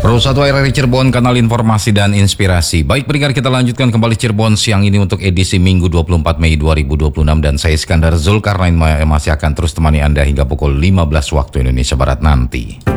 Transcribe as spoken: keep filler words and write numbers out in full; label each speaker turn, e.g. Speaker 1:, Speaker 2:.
Speaker 1: Pro satu R R I Cirebon, kanal informasi dan inspirasi. Baik pendengar, kita lanjutkan kembali Cirebon siang ini untuk edisi Minggu dua puluh empat Mei dua ribu dua puluh enam, dan saya Iskandar Zulkarnain masih akan terus temani Anda hingga pukul lima belas waktu Indonesia Barat nanti.